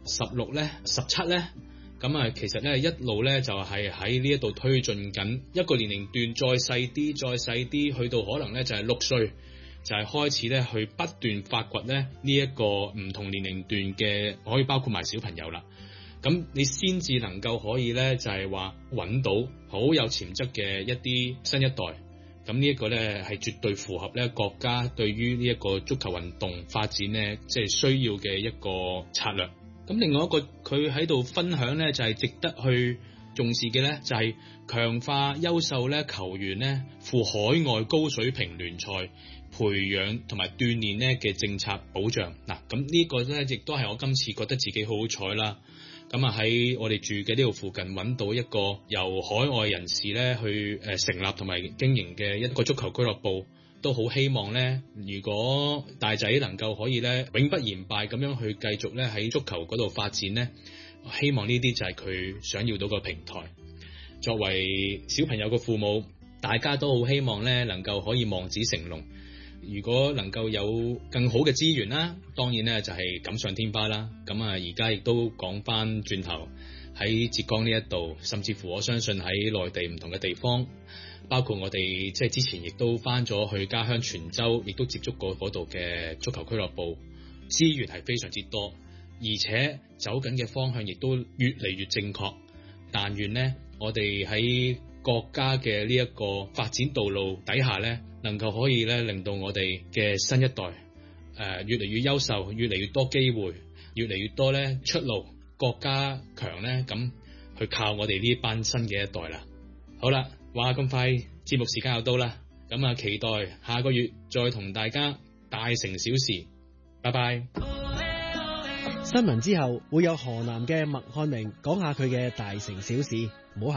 16咧、17咧，咁其實咧一路咧就係喺呢一度推進緊一個年齡段，再細啲，去到可能咧就係6歲，就係開始咧去不斷發掘咧呢一個唔同年齡段嘅，可以包括埋小朋友啦。咁你先至能夠可以咧就係話揾到好有潛質嘅一啲新一代。咁呢一個咧係絕對符合咧國家對於呢一個足球運動發展咧即係需要嘅一個策略。咁另外一個佢喺度分享咧就係值得去重視嘅咧，就係強化優秀咧球員咧赴海外高水平聯賽培養同埋鍛鍊咧嘅政策保障。嗱，咁呢個咧亦都係我今次覺得自己好好彩啦。咁喺我哋住嘅呢度附近揾到一個由海外人士咧去成立同埋經營嘅一個足球俱樂部，都好希望咧，如果大仔能夠可以咧永不言敗咁樣去繼續咧喺足球嗰度發展咧，希望呢啲就係佢想要到個平台。作為小朋友嘅父母，大家都好希望咧能夠可以望子成龍。如果能夠有更好嘅資源啦，當然咧就係錦上添花啦。咁而家亦都講翻轉頭喺浙江呢一度，甚至乎我相信喺內地唔同嘅地方，包括我哋即係之前亦都翻咗去家鄉泉州，亦都接觸過嗰度嘅足球俱樂部，資源係非常之多，而且走緊嘅方向亦都越嚟越正確。但願呢，我哋喺國家嘅呢一個發展道路底下呢，能夠可以咧令到我哋嘅新一代越嚟越優秀，越嚟越多機會，越嚟越多咧出路。國家強咧，咁去靠我哋呢班新嘅一代啦。好啦，話咁快節目時間又到啦，咁期待下個月再同大家大城小事。拜拜。 新聞之後會有河南嘅麥漢明講下佢嘅大城小事，唔好